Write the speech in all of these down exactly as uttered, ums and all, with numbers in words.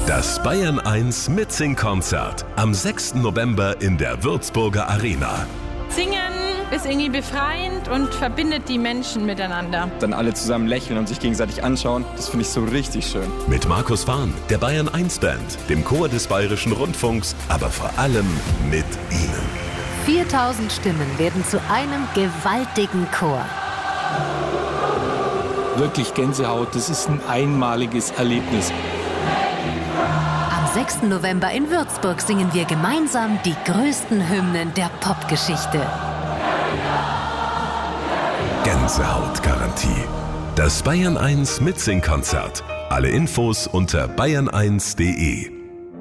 Das Bayern eins Mitsing-Konzert am sechsten November in der Würzburger Arena. Singen ist irgendwie befreiend und verbindet die Menschen miteinander. Dann alle zusammen lächeln und sich gegenseitig anschauen, das finde ich so richtig schön. Mit Markus Fahn, der Bayern eins Band, dem Chor des Bayerischen Rundfunks, aber vor allem mit Ihnen. viertausend Stimmen werden zu einem gewaltigen Chor. Wirklich Gänsehaut, das ist ein einmaliges Erlebnis. Am sechsten November in Würzburg singen wir gemeinsam die größten Hymnen der Popgeschichte. Gänsehautgarantie. Das Bayern eins Mitsing-Konzert. Alle Infos unter bayern eins punkt de.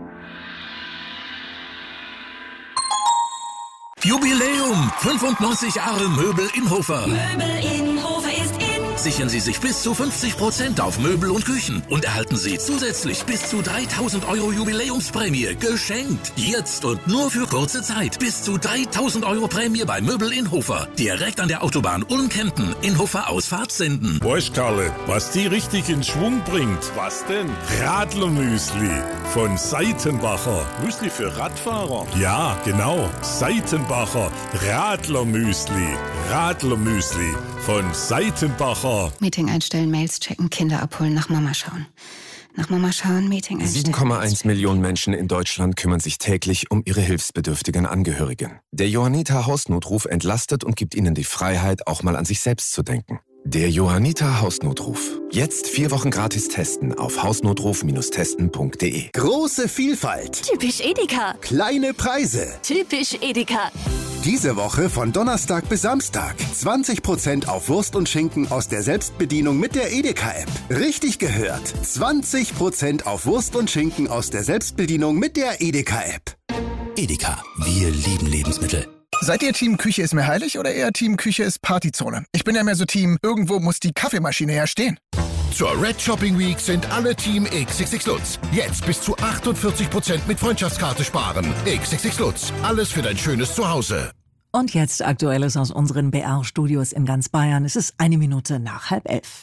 Jubiläum! fünfundneunzig Jahre Möbel Inhofer. Möbel Inhofer ist in. Sichern Sie sich bis zu fünfzig Prozent auf Möbel und Küchen und erhalten Sie zusätzlich bis zu dreitausend Euro Jubiläumsprämie geschenkt. Jetzt und nur für kurze Zeit. Bis zu dreitausend Euro Prämie bei Möbel Inhofer. Direkt an der Autobahn Ulm-Kempten. Inhofer Ausfahrt senden. Weißt Karle, was die richtig in Schwung bringt? Was denn? Radlermüsli von Seitenbacher. Müsli für Radfahrer? Ja, genau. Seitenbacher Radlermüsli. Radlermüsli von Seitenbacher. Meeting einstellen, Mails checken, Kinder abholen, nach Mama schauen. Nach Mama schauen, Meeting einstellen. sieben Komma eins Millionen Menschen in Deutschland kümmern sich täglich um ihre hilfsbedürftigen Angehörigen. Der Johanniter Hausnotruf entlastet und gibt ihnen die Freiheit, auch mal an sich selbst zu denken. Der Johanniter Hausnotruf. Jetzt vier Wochen gratis testen auf hausnotruf Bindestrich testen Punkt de. Große Vielfalt. Typisch Edeka. Kleine Preise. Typisch Edeka. Diese Woche von Donnerstag bis Samstag. zwanzig Prozent auf Wurst und Schinken aus der Selbstbedienung mit der Edeka-App. Richtig gehört. zwanzig Prozent auf Wurst und Schinken aus der Selbstbedienung mit der Edeka-App. Edeka. Wir lieben Lebensmittel. Seid ihr Team Küche ist mir heilig oder eher Team Küche ist Partyzone? Ich bin ja mehr so Team, irgendwo muss die Kaffeemaschine ja stehen. Zur Red Shopping Week sind alle Team X X X Lutz. Jetzt bis zu achtundvierzig Prozent mit Freundschaftskarte sparen. X X X Lutz. Alles für dein schönes Zuhause. Und jetzt Aktuelles aus unseren B R-Studios in ganz Bayern. Es ist eine Minute nach halb elf.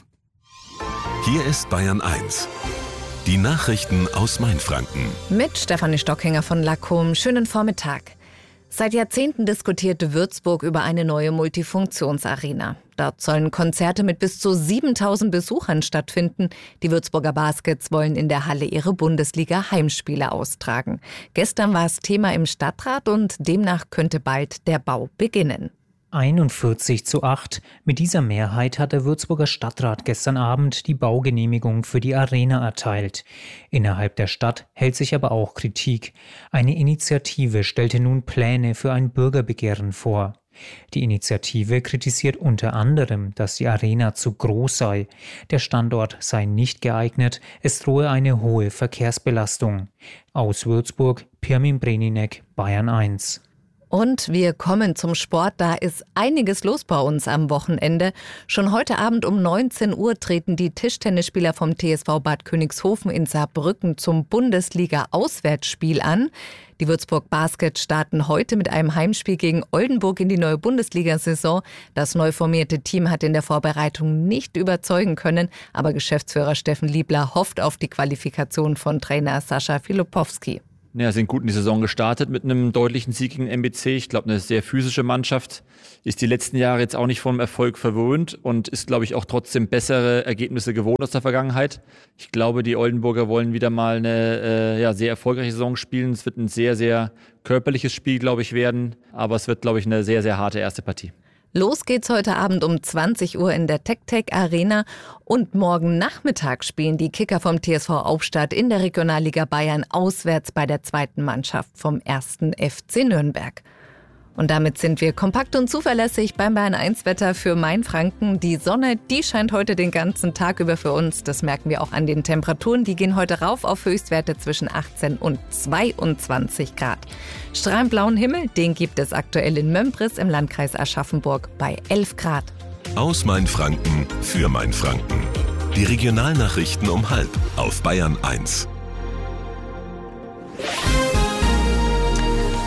Hier ist Bayern eins. Die Nachrichten aus Mainfranken. Mit Stefanie Stockinger von Lackum. Schönen Vormittag. Seit Jahrzehnten diskutierte Würzburg über eine neue Multifunktionsarena. Dort sollen Konzerte mit bis zu siebentausend Besuchern stattfinden. Die Würzburger Baskets wollen in der Halle ihre Bundesliga-Heimspiele austragen. Gestern war es Thema im Stadtrat und demnach könnte bald der Bau beginnen. einundvierzig zu acht. Mit dieser Mehrheit hat der Würzburger Stadtrat gestern Abend die Baugenehmigung für die Arena erteilt. Innerhalb der Stadt hält sich aber auch Kritik. Eine Initiative stellte nun Pläne für ein Bürgerbegehren vor. Die Initiative kritisiert unter anderem, dass die Arena zu groß sei. Der Standort sei nicht geeignet, es drohe eine hohe Verkehrsbelastung. Aus Würzburg, Pirmin Breninek, Bayern eins. Und wir kommen zum Sport. Da ist einiges los bei uns am Wochenende. Schon heute Abend um neunzehn Uhr treten die Tischtennisspieler vom T S V Bad Königshofen in Saarbrücken zum Bundesliga-Auswärtsspiel an. Die Würzburg Basket starten heute mit einem Heimspiel gegen Oldenburg in die neue Bundesliga-Saison. Das neu formierte Team hat in der Vorbereitung nicht überzeugen können, aber Geschäftsführer Steffen Liebler hofft auf die Qualifikation von Trainer Sascha Filipowski. Ja, sind gut in die Saison gestartet mit einem deutlichen Sieg gegen M B C. Ich glaube, eine sehr physische Mannschaft. Ist die letzten Jahre jetzt auch nicht vom Erfolg verwöhnt und ist, glaube ich, auch trotzdem bessere Ergebnisse gewohnt aus der Vergangenheit. Ich glaube, die Oldenburger wollen wieder mal eine äh, ja, sehr erfolgreiche Saison spielen. Es wird ein sehr, sehr körperliches Spiel, glaube ich, werden. Aber es wird, glaube ich, eine sehr, sehr harte erste Partie. Los geht's heute Abend um zwanzig Uhr in der TecTec Arena und morgen Nachmittag spielen die Kicker vom T S V Aufstadt in der Regionalliga Bayern auswärts bei der zweiten Mannschaft vom ersten F C Nürnberg. Und damit sind wir kompakt und zuverlässig beim Bayern eins Wetter für Mainfranken. Die Sonne, die scheint heute den ganzen Tag über für uns. Das merken wir auch an den Temperaturen. Die gehen heute rauf auf Höchstwerte zwischen achtzehn und zweiundzwanzig Grad. Strahlend blauen Himmel, den gibt es aktuell in Mömbris im Landkreis Aschaffenburg bei elf Grad. Aus Mainfranken für Mainfranken. Die Regionalnachrichten um halb auf Bayern eins.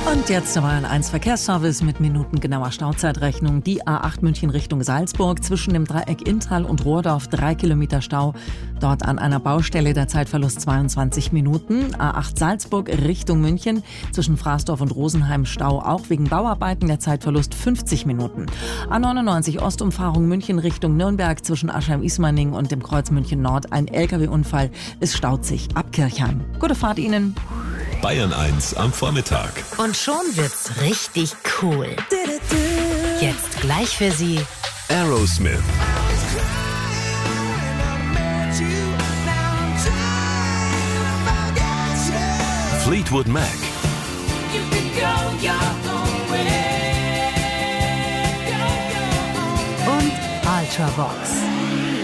Und jetzt zum Bayern eins Verkehrsservice mit minutengenauer Stauzeitrechnung. Die A acht München Richtung Salzburg zwischen dem Dreieck Inntal und Rohrdorf drei Kilometer Stau. Dort an einer Baustelle der Zeitverlust zweiundzwanzig Minuten. A acht Salzburg Richtung München zwischen Fraßdorf und Rosenheim Stau auch wegen Bauarbeiten, der Zeitverlust fünfzig Minuten. A neunundneunzig Ostumfahrung München Richtung Nürnberg zwischen Aschheim-Ismaning und dem Kreuz München Nord ein L K W-Unfall. Es staut sich ab Kirchheim. Gute Fahrt Ihnen. Bayern eins am Vormittag. Und schon wird's richtig cool. Jetzt gleich für Sie Aerosmith. Fleetwood Mac. Und Ultravox.